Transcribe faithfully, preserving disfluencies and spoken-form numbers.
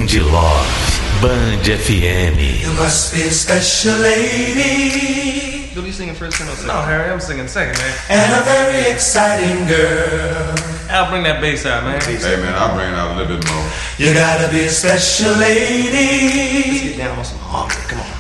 Band Love, Band F M. You must be a special lady. You'll be singing first and I'll sing. No, Harry, I'm singing second, man. And a very exciting girl. Al, bring that bass out, man. Hey, man, I'll bring it out a little bit more. You gotta be a special lady. Let's get down on some harmony. Come on.